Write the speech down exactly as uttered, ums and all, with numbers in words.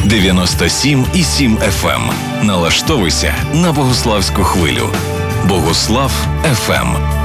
дев'яносто сім і сім еф ем. Налаштовуйся на Богуславську хвилю. Богуслав еф ем.